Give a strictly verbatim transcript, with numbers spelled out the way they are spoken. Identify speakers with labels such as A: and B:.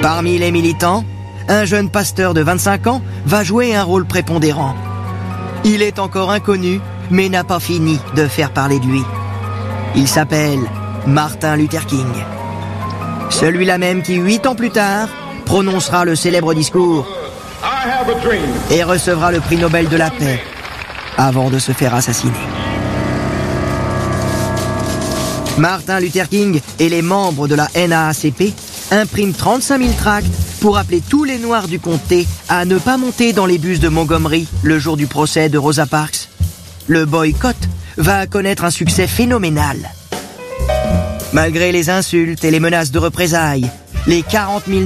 A: Parmi les militants, un jeune pasteur de vingt-cinq ans va jouer un rôle prépondérant. Il est encore inconnu, mais n'a pas fini de faire parler de lui. Il s'appelle Martin Luther King. Celui-là même qui, huit ans plus tard, prononcera le célèbre discours et recevra le prix Nobel de la paix avant de se faire assassiner. Martin Luther King et les membres de la N double A C P impriment trente-cinq mille tracts pour appeler tous les Noirs du comté à ne pas monter dans les bus de Montgomery le jour du procès de Rosa Parks. Le boycott va connaître un succès phénoménal. Malgré les insultes et les menaces de représailles, les quarante mille